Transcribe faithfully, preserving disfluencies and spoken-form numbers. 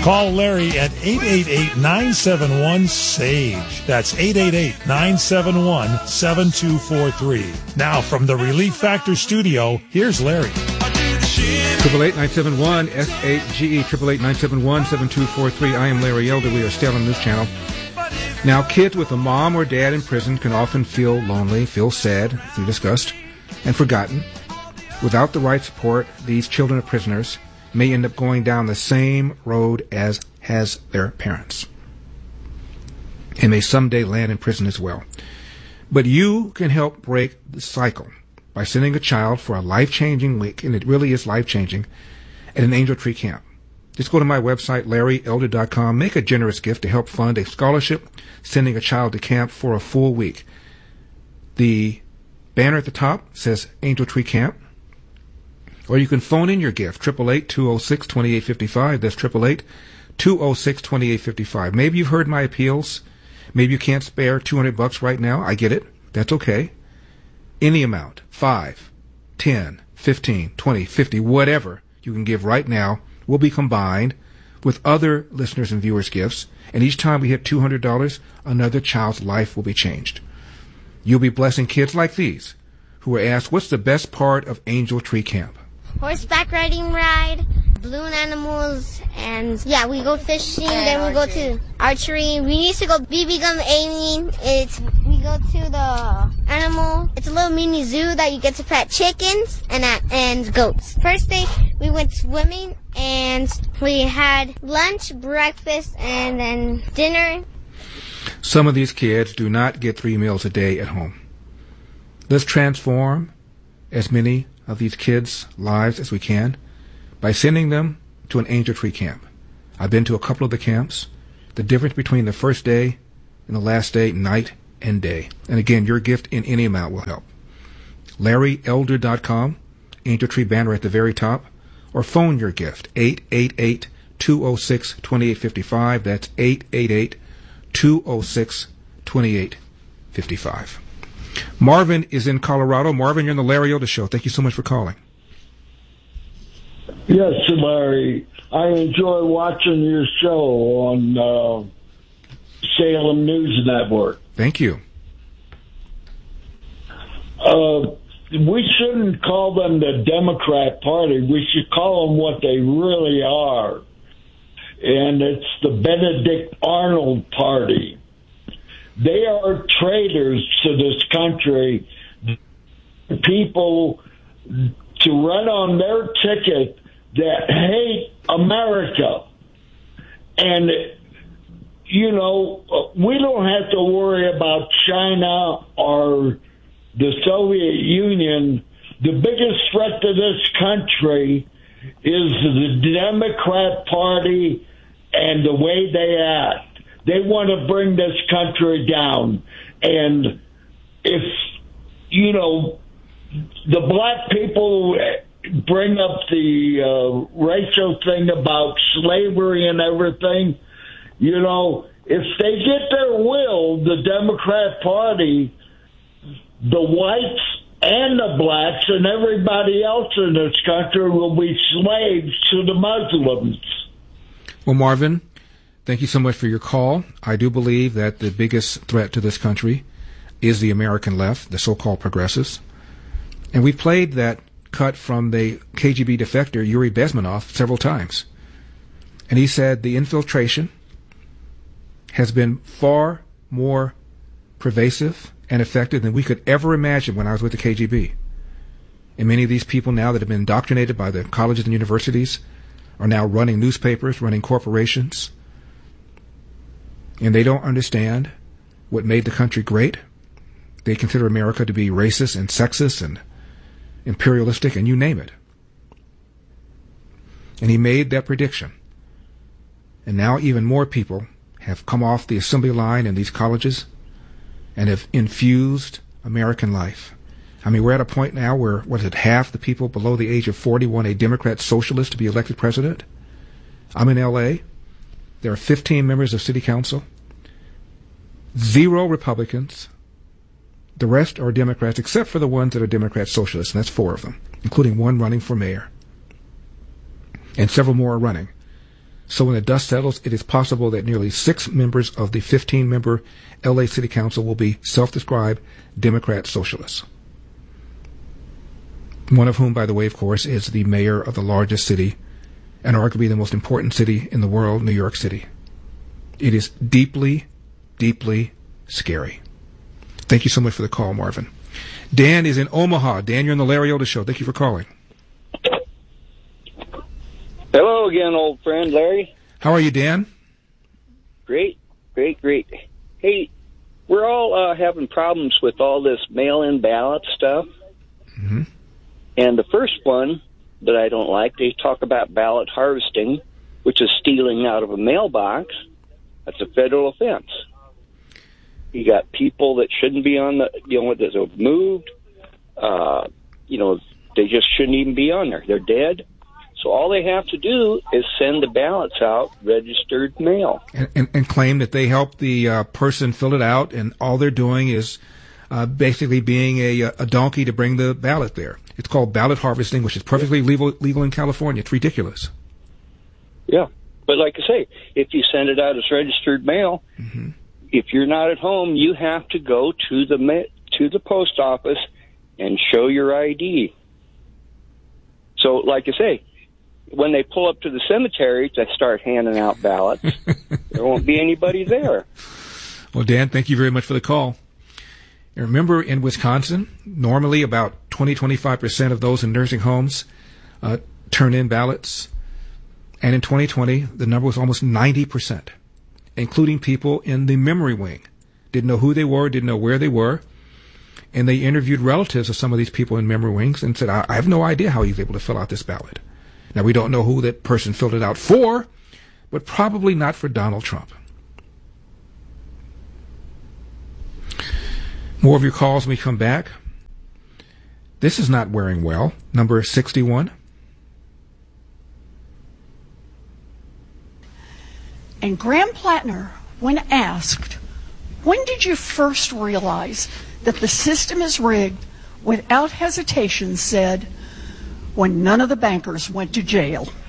Call Larry at eight eight eight, nine seven one, S A G E. That's eight eight eight, nine seven one, seven two four three. Now, from the Relief Factor studio, here's Larry. Triple eight nine seven one S eight G E. Triple eight nine seven one seven two four three. I am Larry Elder. We are still on this channel. Now, kids with a mom or dad in prison can often feel lonely, feel sad, as we discussed, and forgotten. Without the right support, these children of prisoners may end up going down the same road as has their parents, and may someday land in prison as well. But you can help break the cycle by sending a child for a life-changing week, and it really is life-changing, at an Angel Tree Camp. Just go to my website, larry elder dot com, make a generous gift to help fund a scholarship sending a child to camp for a full week. The banner at the top says Angel Tree Camp. Or you can phone in your gift, eight eight eight, two oh six, two eight five five. That's eight eight eight, two oh six, two eight five five. Maybe you've heard my appeals. Maybe you can't spare two hundred bucks right now. I get it. That's okay. Any amount, five, ten, fifteen, twenty, fifty, whatever you can give right now will be combined with other listeners' and viewers' gifts. And each time we hit two hundred dollars, another child's life will be changed. You'll be blessing kids like these who are asked, what's the best part of Angel Tree Camp? Horseback riding ride, balloon animals, and yeah, we go fishing, and then we archery. go to archery. We used to go B B gun aiming. It's we go to the animal. It's a little mini zoo that you get to pet chickens and uh, and goats. First day we went swimming and we had lunch, breakfast, and then dinner. Some of these kids do not get three meals a day at home. Let's transform as many of these kids' lives as we can by sending them to an Angel Tree Camp. I've been to a couple of the camps. The difference between the first day and the last day, night and day. And again, your gift in any amount will help. larry elder dot com, Angel Tree banner at the very top, or phone your gift, eight eight eight, two oh six, two eight five five. That's eight eight eight, two oh six, two eight five five. Marvin is in Colorado. Marvin, you're on the Larry Elder Show. Thank you so much for calling. Yes, Larry. I enjoy watching your show on uh, Salem News Network. Thank you. Uh, we shouldn't call them the Democrat Party. We should call them what they really are. And it's the Benedict Arnold Party. They are traitors to this country, people to run on their ticket that hate America. And, you know, we don't have to worry about China or the Soviet Union. The biggest threat to this country is the Democrat Party and the way they act. They want to bring this country down. And if, you know, the black people bring up the uh, racial thing about slavery and everything, you know, if they get their will, the Democrat Party, the whites and the blacks and everybody else in this country will be slaves to the Muslims. Well, Marvin, thank you so much for your call. I do believe that the biggest threat to this country is the American left, the so-called progressives. And we've played that cut from the K G B defector Yuri Bezmenov several times. And he said the infiltration has been far more pervasive and effective than we could ever imagine when I was with the K G B. And many of these people now that have been indoctrinated by the colleges and universities are now running newspapers, running corporations. And they don't understand what made the country great. They consider America to be racist and sexist and imperialistic and you name it. And he made that prediction. And now even more people have come off the assembly line in these colleges and have infused American life. I mean, we're at a point now where, what is it, half the people below the age of forty want a Democrat socialist to be elected president. I'm in L A. There are fifteen members of city council, zero Republicans. The rest are Democrats, except for the ones that are Democrat socialists, and that's four of them, including one running for mayor. And several more are running. So when the dust settles, it is possible that nearly six members of the fifteen-member L A City Council will be self-described Democrat socialists. One of whom, by the way, of course, is the mayor of the largest city and arguably the most important city in the world, New York City. It is deeply, deeply scary. Thank you so much for the call, Marvin. Dan is in Omaha. Dan, you're on the Larry Elder Show. Thank you for calling. Hello again, old friend Larry. How are you, Dan? Great, great, great. Hey, we're all uh, having problems with all this mail-in ballot stuff. Mm-hmm. And the first one that I don't like, they talk about ballot harvesting, which is stealing out of a mailbox. That's a federal offense. You got people that shouldn't be on the, you know, that have moved. Uh, you know, they just shouldn't even be on there. They're dead. So all they have to do is send the ballots out, registered mail. And, and, and claim that they helped the uh, person fill it out, and all they're doing is uh, basically being a, a donkey to bring the ballot there. It's called ballot harvesting, which is perfectly legal, legal in California. It's ridiculous. Yeah. But like I say, if you send it out as registered mail, mm-hmm. if you're not at home, you have to go to the ma- to the post office and show your I D. So, like I say, when they pull up to the cemetery to start handing out ballots, there won't be anybody there. Well, Dan, thank you very much for the call. And remember, in Wisconsin, normally about twenty to twenty-five percent of those in nursing homes uh, turn in ballots. And in twenty twenty, the number was almost ninety percent, including people in the memory wing. Didn't know who they were, didn't know where they were. And they interviewed relatives of some of these people in memory wings and said, I, I have no idea how he was able to fill out this ballot. Now, we don't know who that person filled it out for, but probably not for Donald Trump. More of your calls when we come back. This is not wearing well. Number sixty-one. And Graham Plattner, when asked, when did you first realize that the system is rigged, without hesitation said, when none of the bankers went to jail.